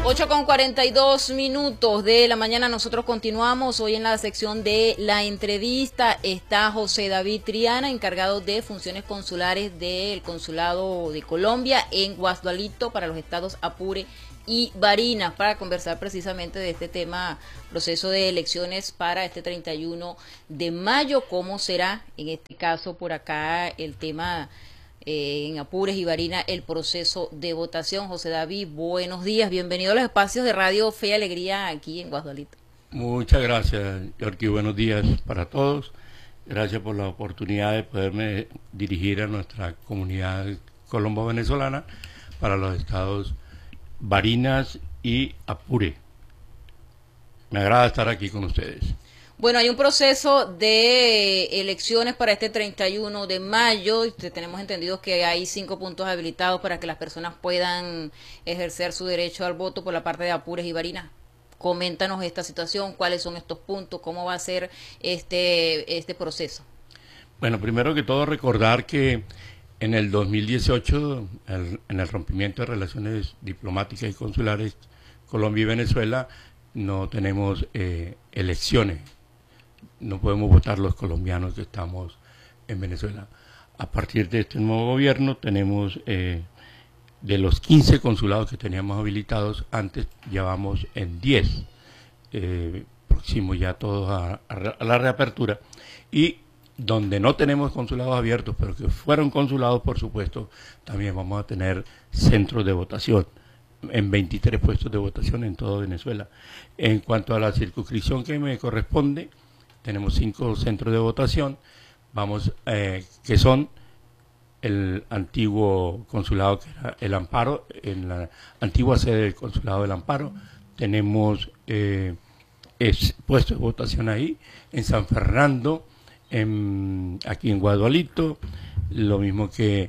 8:42 de la mañana, nosotros continuamos. Hoy en la sección de la entrevista está José David Triana, encargado de funciones consulares del Consulado de Colombia en Guasdualito para los estados Apure y Barinas, para conversar precisamente de este tema, proceso de elecciones para este 31 de mayo, cómo será en este caso por acá el tema en Apures y Barinas, el proceso de votación. José David, buenos días, bienvenido a los espacios de Radio Fe y Alegría aquí en Guasdualito. Muchas gracias, Yorky, buenos días para todos. Gracias por la oportunidad de poderme dirigir a nuestra comunidad colombo-venezolana para los estados Barinas y Apure. Me agrada estar aquí con ustedes. Bueno, hay un proceso de elecciones para este 31 de mayo. Tenemos entendido que hay 5 puntos habilitados para que las personas puedan ejercer su derecho al voto por la parte de Apures y Barinas. Coméntanos esta situación, cuáles son estos puntos, cómo va a ser este proceso. Bueno, primero que todo recordar que en el 2018, en el rompimiento de relaciones diplomáticas y consulares Colombia y Venezuela, no tenemos elecciones. No podemos votar los colombianos que estamos en Venezuela. A partir de este nuevo gobierno tenemos, de los 15 consulados que teníamos habilitados antes, ya vamos en 10, próximos ya todos a la reapertura. Y donde no tenemos consulados abiertos, pero que fueron consulados, por supuesto, también vamos a tener centros de votación en 23 puestos de votación en todo Venezuela. En cuanto a la circunscripción que me corresponde, tenemos 5 centros de votación, que son el antiguo consulado, que era el Amparo, en la antigua sede del consulado del Amparo. Tenemos puestos de votación ahí, en San Fernando, aquí en Guasdualito, lo mismo que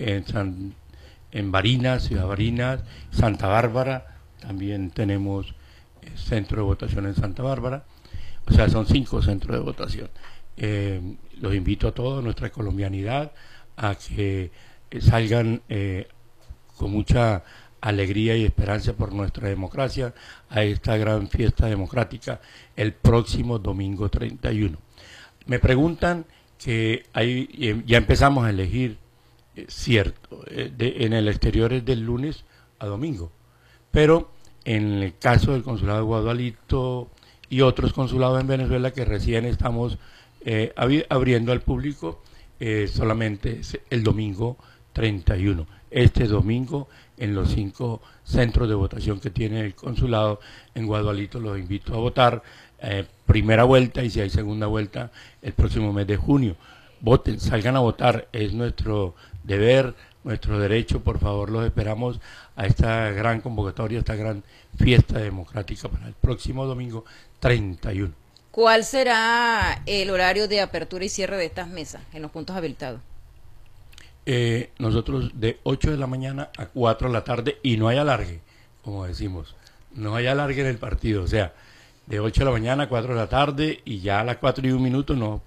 en Barinas, Ciudad Barinas, Santa Bárbara, también tenemos centro de votación en Santa Bárbara. O sea, son 5 centros de votación. Los invito a todos, nuestra colombianidad, a que salgan con mucha alegría y esperanza por nuestra democracia a esta gran fiesta democrática el próximo domingo 31. Me preguntan que ya empezamos a elegir, cierto, en el exterior es del lunes a domingo, pero en el caso del consulado de Guasdualito y otros consulados en Venezuela que recién estamos abriendo al público, solamente es el domingo 31. Este domingo, en los 5 centros de votación que tiene el consulado en Guasdualito, los invito a votar, primera vuelta, y si hay segunda vuelta, el próximo mes de junio. Voten, salgan a votar, es nuestro deber, nuestro derecho. Por favor, los esperamos a esta gran convocatoria, esta gran fiesta democrática para el próximo domingo 31. ¿Cuál será el horario de apertura y cierre de estas mesas en los puntos habilitados? Nosotros de 8 de la mañana a 4 de la tarde, y no hay alargue, como decimos, no hay alargue en el partido, o sea, de 8 de la mañana a 4 de la tarde, y ya a las 4:01 no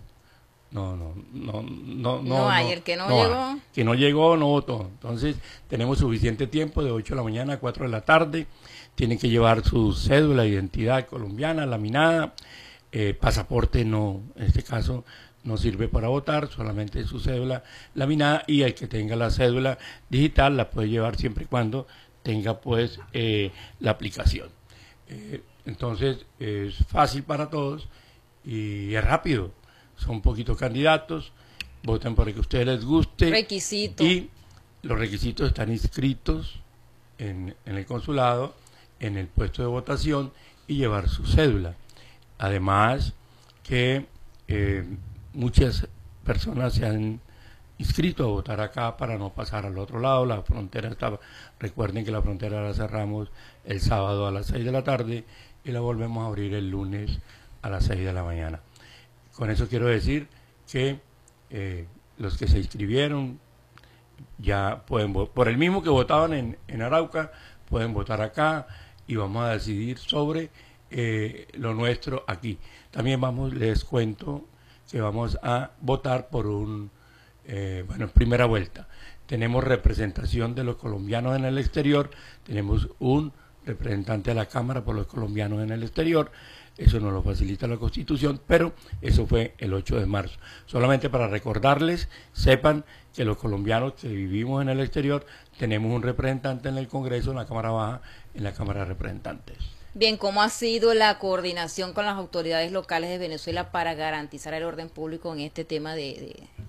hay, el que no llegó. Que no llegó, no votó. Entonces, tenemos suficiente tiempo de 8 de la mañana a 4 de la tarde. Tienen que llevar su cédula de identidad colombiana, laminada. Pasaporte no, en este caso, no sirve para votar, solamente su cédula laminada, y el que tenga la cédula digital la puede llevar siempre y cuando tenga, pues, la aplicación. Entonces, es fácil para todos y es rápido. Son poquitos candidatos, voten por el que a ustedes les guste. Requisitos. Y los requisitos están inscritos en el consulado, en el puesto de votación, y llevar su cédula. Además que muchas personas se han inscrito a votar acá para no pasar al otro lado. La frontera recuerden que la frontera la cerramos el sábado a las 6 de la tarde y la volvemos a abrir el lunes a las 6 de la mañana. Con eso quiero decir que los que se inscribieron ya pueden votar, por el mismo que votaban en Arauca, pueden votar acá, y vamos a decidir sobre lo nuestro aquí. También les cuento que vamos a votar por en primera vuelta. Tenemos representación de los colombianos en el exterior, tenemos un representante de la Cámara por los colombianos en el exterior. Eso nos lo facilita la Constitución, pero eso fue el 8 de marzo. Solamente para recordarles, sepan que los colombianos que vivimos en el exterior tenemos un representante en el Congreso, en la Cámara Baja, en la Cámara de Representantes. Bien, ¿cómo ha sido la coordinación con las autoridades locales de Venezuela para garantizar el orden público en este tema de